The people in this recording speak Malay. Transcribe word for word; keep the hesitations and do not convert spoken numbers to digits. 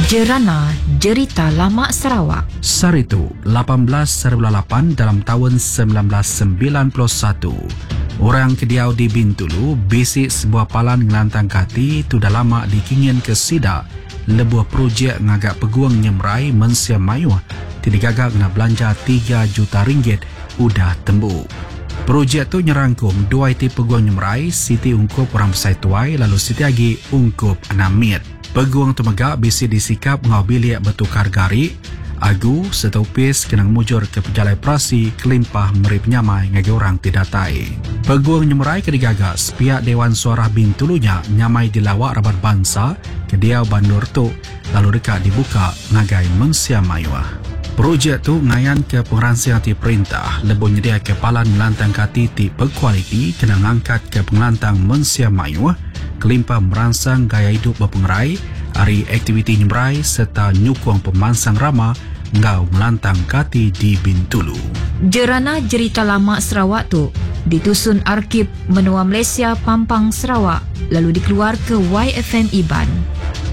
Jerana Jerita Lama Sarawak. Saritu lapan belas lapan dalam tahun sembilan belas sembilan puluh satu. Orang kediau di Bintulu bisik sebuah palan ngelantang kati tu dah lama dikingin ke sidak lebuh projek ngagak peguang nyemrai mensia mayuh tidak gagak nak belanja tiga juta ringgit udah tembuk. Projek tu nyerangkum dua iti peguang nyemrai, Siti ungkup orang besar tuai lalu Siti lagi ungkup enam mit. Peguang tu megak bisi disikap ngau bilik bertukar gari, agu setupis kenang mujur ke pejalai prasi kelimpah merip nyamai ngagi orang tidak tai. Peguang nyemerai ke digagas pihak Dewan Suara Bintulunya nyamai dilawak rabat bangsa ke diau bandur tu lalu dekat dibuka ngagai mensia mayuah. Projek tu ngayan ke pengeransian ti perintah lebih nyedia kepalan melantang kati ti berkualiti kena ngangkat ke pengelantang mensia mayuah kelimpah merangsang gaya hidup berpengerai, hari aktiviti nyemrai serta nyukung pemansang rama ngau melantang kati di Bintulu. Jerana Jerita Lama Sarawak tu ditusun Arkib Menua Malaysia Pampang Sarawak lalu dikeluar ke Y F M Iban.